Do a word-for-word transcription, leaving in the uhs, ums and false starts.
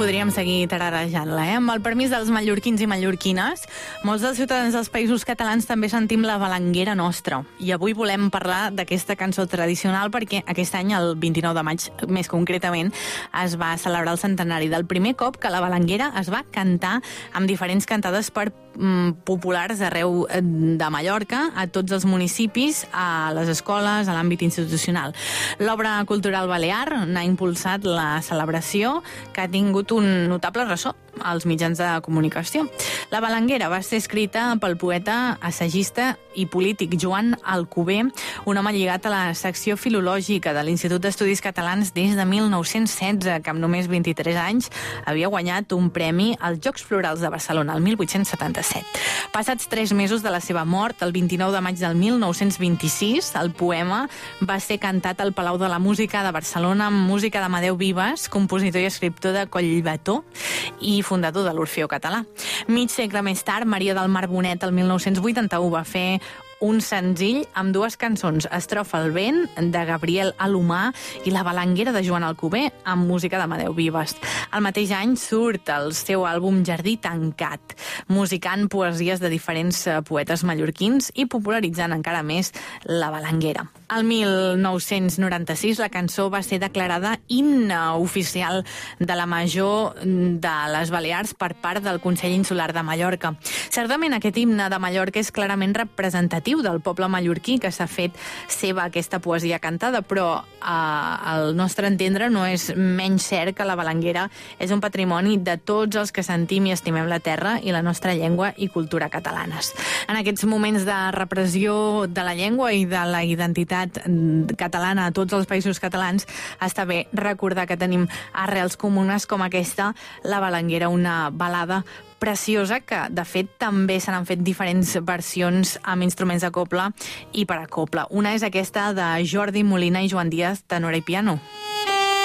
podríem seguir tararejant-la, eh? Amb el permís dels mallorquins i mallorquines, molts dels ciutadans dels països catalans també sentim la balanguera nostra. I avui volem parlar d'aquesta cançó tradicional perquè aquest any, el vint-i-nou de maig, més concretament, es va celebrar el centenari del primer cop que la balanguera es va cantar amb diferents cantades per mm, populars arreu de Mallorca, a tots els municipis, a les escoles, a l'àmbit institucional. L'Obra Cultural Balear n'ha impulsat la celebració, que ha tingut un notable ressò als mitjans de comunicació. La balanguera va ser escrita pel poeta, assagista i polític Joan Alcover, un home lligat a la secció filològica de l'Institut d'Estudis Catalans des de mil nou-cents setze, que amb només vint-i-tres anys havia guanyat un premi als Jocs Florals de Barcelona el mil vuit-cents setanta-set. Passats tres mesos de la seva mort, el vint-i-nou de maig del mil nou-cents vint-i-sis, el poema va ser cantat al Palau de la Música de Barcelona amb música d'Amadeu Vives, compositor i escriptor de Collbató i fundador de l'Orfeó Català. Mig segle més tard, Maria del Mar Bonet, el mil nou-cents vuitanta-u, va fer un senzill amb dues cançons, Estrofa al vent, de Gabriel Alomar, i La balanguera, de Joan Alcover, amb música d'Amadeu Vives. El mateix any surt el seu àlbum Jardí tancat, musicant poesies de diferents poetes mallorquins i popularitzant encara més la balanguera. El mil nou-cents noranta-sis la cançó va ser declarada himne oficial de la Major de les Balears per part del Consell Insular de Mallorca. Certament aquest himne de Mallorca és clarament representatiu del poble mallorquí, que s'ha fet seva aquesta poesia cantada, però eh, al nostre entendre no és menys cert que la balanguera és un patrimoni de tots els que sentim i estimem la terra i la nostra llengua i cultura catalanes. En aquests moments de repressió de la llengua i de la identitat catalana a tots els països catalans, està bé recordar que tenim arrels comunes com aquesta, la balanguera, una balada preciosa que, de fet, també se n'han fet diferents versions amb instruments de cobla i per a cobla. Una és aquesta de Jordi Molina i Joan Díaz, tenora i piano.